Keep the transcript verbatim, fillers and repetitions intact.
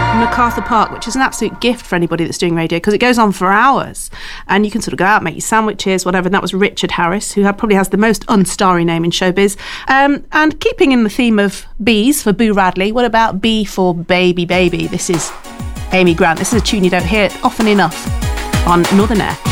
MacArthur Park, which is an absolute gift for anybody that's doing radio because it goes on for hours and you can sort of go out, make your sandwiches, whatever. And that was Richard Harris, who had, probably has the most unstarry name in showbiz. Um, and keeping in the theme of B's for Boo Radley, what about B for Baby Baby? This is Amy Grant. This is a tune you don't hear often enough on Northern Air.